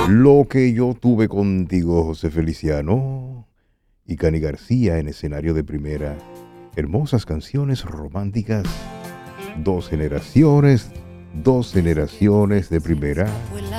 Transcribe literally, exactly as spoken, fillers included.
Lo que yo tuve contigo, José Feliciano y Cani García en escenario de primera. Hermosas canciones románticas. Dos generaciones, dos generaciones de primera.